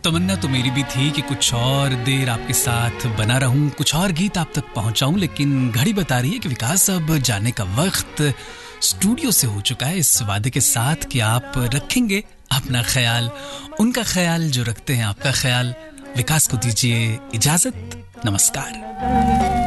तमन्ना तो मेरी भी थी कि कुछ और देर आपके साथ बना रहूं, कुछ और गीत आप तक पहुंचाऊं, लेकिन घड़ी बता रही है कि विकास अब जाने का वक्त स्टूडियो से हो चुका है, इस वादे के साथ कि आप रखेंगे अपना ख्याल, उनका ख्याल जो रखते हैं आपका ख्याल। विकास को दीजिए इजाजत, नमस्कार।